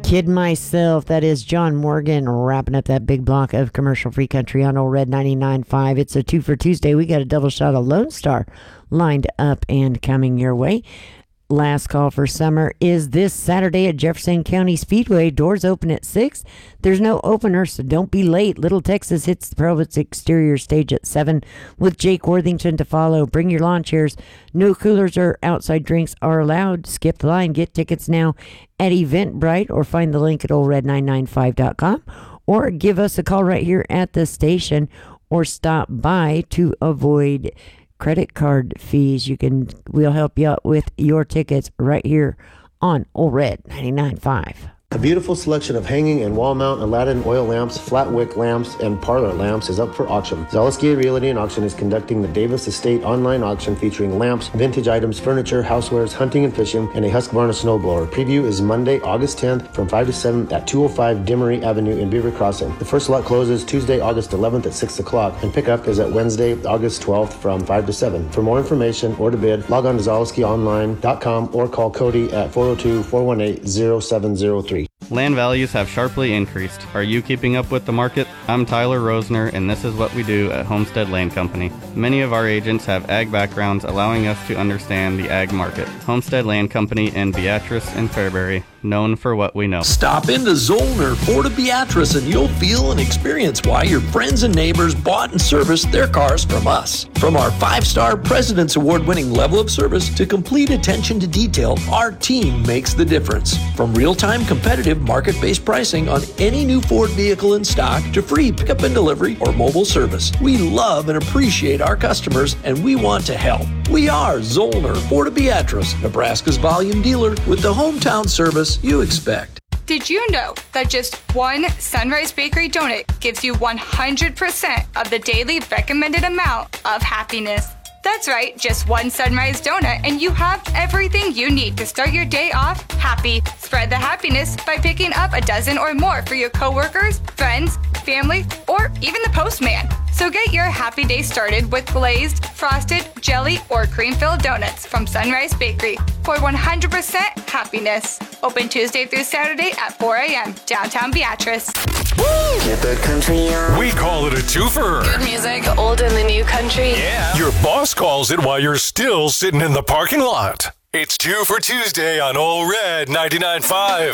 kid myself. That is John Morgan wrapping up that big block of commercial-free country on Old Red 99.5. It's a 2 for Tuesday. We got a double shot of Lone Star lined up and coming your way. Last call for summer is this Saturday at Jefferson County Speedway. Doors open at 6. There's no opener, so don't be late. Little Texas hits the Provost exterior stage at 7 with Jake Worthington to follow. Bring your lawn chairs. No coolers or outside drinks are allowed. Skip the line. Get tickets now at Eventbrite or find the link at oldred995.com or give us a call right here at the station or stop by to avoid credit card fees. We'll help you out with your tickets right here on Old Red 99.5. A beautiful selection of hanging and wall mount Aladdin oil lamps, flat wick lamps, and parlor lamps is up for auction. Zaleski Realty and Auction is conducting the Davis Estate online auction featuring lamps, vintage items, furniture, housewares, hunting and fishing, and a Husqvarna snowblower. Preview is Monday, August 10th from 5 to 7 at 205 Dimmery Avenue in Beaver Crossing. The first lot closes Tuesday, August 11th at 6 o'clock, and pickup is at Wednesday, August 12th from 5 to 7. For more information or to bid, log on to ZaleskiOnline.com or call Cody at 402-418-0703. Land values have sharply increased. Are you keeping up with the market? I'm Tyler Rosner, and this is what we do at Homestead Land Company. Many of our agents have ag backgrounds, allowing us to understand the ag market. Homestead Land Company in Beatrice and Fairbury, known for what we know. Stop into Zollner, Ford of Beatrice, and you'll feel and experience why your friends and neighbors bought and serviced their cars from us. From our 5-star President's Award-winning level of service to complete attention to detail, our team makes the difference. From real-time competitive market-based pricing on any new Ford vehicle in stock to free pickup and delivery or mobile service, we love and appreciate our customers, and we want to help. We are Zollner, Ford of Beatrice, Nebraska's volume dealer with the hometown service you expect. Did you know that just one Sunrise Bakery donut gives you 100% of the daily recommended amount of happiness? That's right, just one Sunrise donut and you have everything you need to start your day off happy. Spread the happiness by picking up a dozen or more for your coworkers, friends, family, or even the postman. So get your happy day started with glazed, frosted, jelly, or cream-filled donuts from Sunrise Bakery for 100% happiness. Open Tuesday through Saturday at 4 a.m. downtown Beatrice. Get the country on. We call it a twofer. Good music, old and the new country. Yeah. Your boss calls it while you're still sitting in the parking lot. It's 2 for Tuesday on Old Red 99.5.